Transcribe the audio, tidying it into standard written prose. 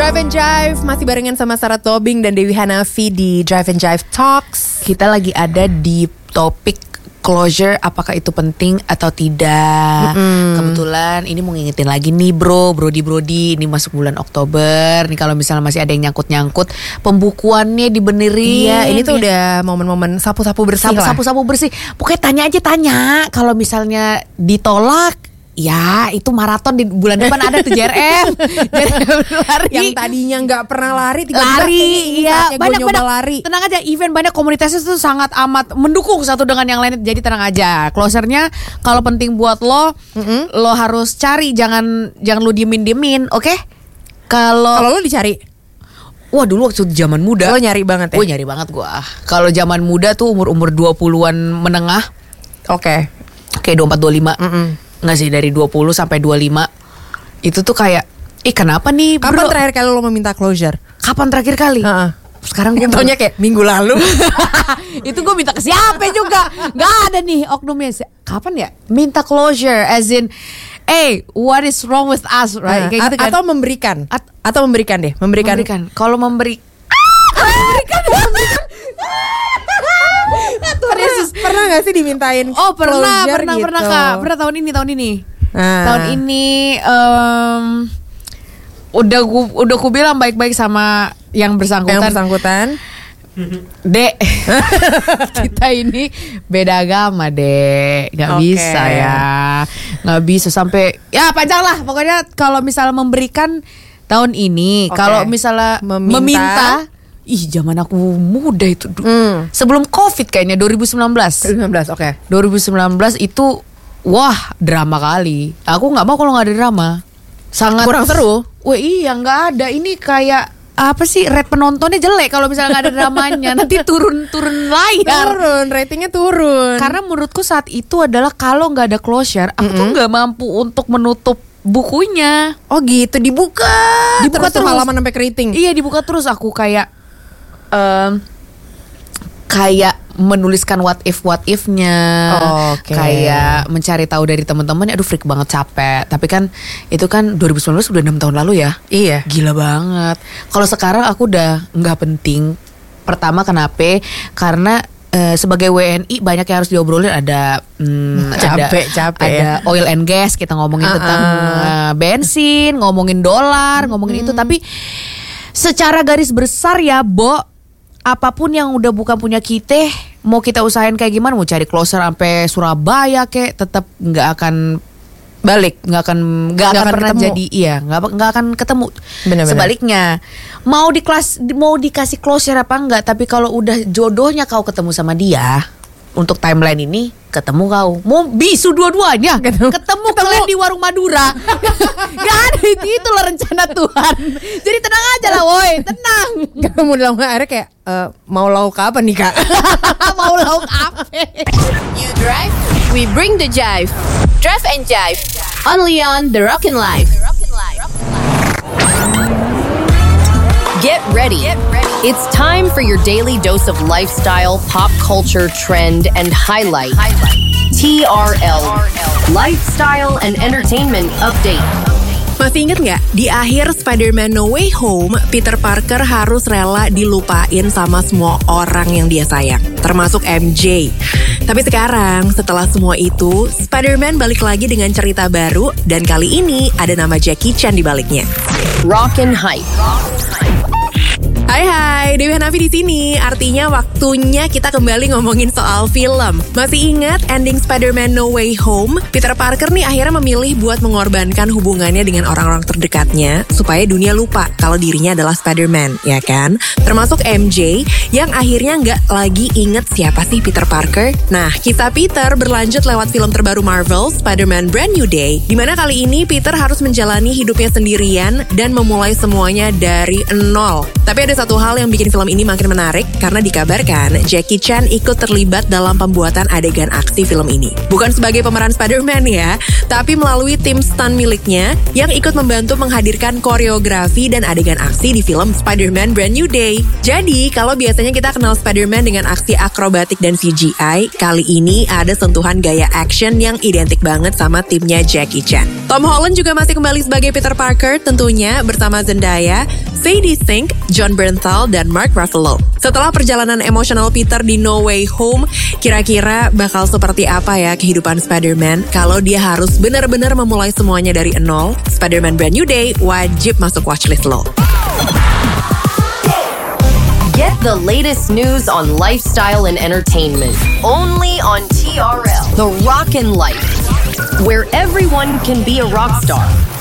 Drive and Jive masih barengan sama Sarah Tobing dan Dewi Hanafi di Drive and Jive Talks. Kita lagi ada di topik closure, apakah itu penting atau tidak. Kebetulan ini mau ngingetin lagi nih Brody, ini masuk bulan Oktober. Nih kalau misalnya masih ada yang nyangkut-nyangkut, pembukuannya dibenerin. Iya, ini tuh udah momen-momen sapu-sapu bersih lah. Sapu-sapu bersih. Pokoknya tanya. Kalau misalnya ditolak, ya itu maraton di bulan depan ada tuh JRM lari. Yang tadinya nggak pernah lari, lari, iya banyak lari. Tenang aja, event banyak, komunitasnya tuh sangat amat mendukung satu dengan yang lain. Jadi tenang aja. Closernya kalau penting buat lo harus cari, jangan lo diemin, oke? Kalau lo dicari. Wah, dulu waktu zaman muda lo nyari banget ya? Gue nyari banget gue. Kalau zaman muda tuh umur 20-an menengah. Oke. Kayak 24-25. Nggak sih, dari 20 sampai 25. Itu tuh kayak, kenapa nih bro? Kapan terakhir kali lo meminta closure? Kapan terakhir kali? Sekarang gue taunya kayak minggu lalu. Itu gue minta ke siapa juga? Gak ada nih oknumnya. Kapan ya? Minta closure as in, what is wrong with us, right? Kayak gitu kan? Atau memberikan. Atau memberikan deh. Memberikan. Kalau memberikan. Pernah gak sih dimintain pernah gitu? Kak. Pernah tahun ini. Tahun ini udah ku bilang baik-baik sama yang bersangkutan. Dek, kita ini beda agama, Dek. Gak bisa ya. Gak bisa sampai, ya panjang lah. Pokoknya kalau misalnya memberikan tahun ini, kalau misalnya meminta, zaman aku muda itu. Sebelum COVID kayaknya 2019. 2019 itu drama kali. Aku nggak mau kalau nggak ada drama. Sangat kurang seru. Wah iya, nggak ada. Ini kayak apa sih, rate penontonnya jelek kalau misalnya nggak ada dramanya. Nanti turun layar. Ratingnya turun. Karena menurutku saat itu adalah kalau nggak ada closure, aku tuh nggak mampu untuk menutup bukunya. Oh gitu, dibuka terus halaman sampai keriting. Iya, dibuka terus. Aku kayak kayak menuliskan what if-nya, kayak mencari tahu dari teman-teman. Aduh, freak banget, capek. Tapi kan itu kan 2019 udah 6 tahun lalu ya. Iya, gila banget. Kalau sekarang aku udah nggak penting. Pertama kenapa? Karena sebagai WNI banyak yang harus diobrolin. Ada ada oil and gas, kita ngomongin tentang bensin, ngomongin dolar, ngomongin itu. Tapi secara garis besar ya, apapun yang udah bukan punya kita, mau kita usahain kayak gimana, mau cari closer sampai Surabaya kek, tetap nggak akan balik, nggak akan pernah ketemu. Jadi nggak akan ketemu. Bener-bener. Sebaliknya, mau dikasih closer apa enggak, tapi kalau udah jodohnya kau ketemu sama dia, untuk timeline ini ketemu kau, mau bisu dua-duanya, ketemu kalian di warung Madura. Gak ada itu lah rencana Tuhan. Jadi tenang aja lah, woi, tenang. Kamu dalam akhirnya kayak mau lauk apa nih Kak? Mau lauk apa? You drive, we bring the jive. Drive and Jive, only on The Rockin' Life. Get ready. It's time for your daily dose of lifestyle, pop culture, trend, and highlight. TRL, Lifestyle and Entertainment Update. Masih inget gak? Di akhir Spider-Man No Way Home, Peter Parker harus rela dilupain sama semua orang yang dia sayang, termasuk MJ. Tapi sekarang, setelah semua itu, Spider-Man balik lagi dengan cerita baru, dan kali ini ada nama Jackie Chan di baliknya. Rockin' Hype. Hai, Dewi Hanafi di sini. Artinya waktunya kita kembali ngomongin soal film. Masih ingat ending Spider-Man No Way Home? Peter Parker nih akhirnya memilih buat mengorbankan hubungannya dengan orang-orang terdekatnya supaya dunia lupa kalau dirinya adalah Spider-Man, ya kan? Termasuk MJ yang akhirnya nggak lagi inget siapa sih Peter Parker. Nah, kisah Peter berlanjut lewat film terbaru Marvel, Spider-Man Brand New Day, dimana kali ini Peter harus menjalani hidupnya sendirian dan memulai semuanya dari nol. Tapi ada satu hal yang bikin film ini makin menarik karena dikabarkan Jackie Chan ikut terlibat dalam pembuatan adegan aksi film ini. Bukan sebagai pemeran Spider-Man ya, tapi melalui tim stunt miliknya yang ikut membantu menghadirkan koreografi dan adegan aksi di film Spider-Man Brand New Day. Jadi, kalau biasanya kita kenal Spider-Man dengan aksi akrobatik dan CGI, kali ini ada sentuhan gaya action yang identik banget sama timnya Jackie Chan. Tom Holland juga masih kembali sebagai Peter Parker tentunya bersama Zendaya, Sadie Sink, John Bernthal, dan Mark Ruffalo. Setelah perjalanan emosional Peter di No Way Home, kira-kira bakal seperti apa ya kehidupan Spider-Man kalau dia harus benar-benar memulai semuanya dari nol? Spider-Man Brand New Day wajib masuk watchlist lo. Get the latest news on lifestyle and entertainment only on TRL, The Rockin' Life, where everyone can be a rock star.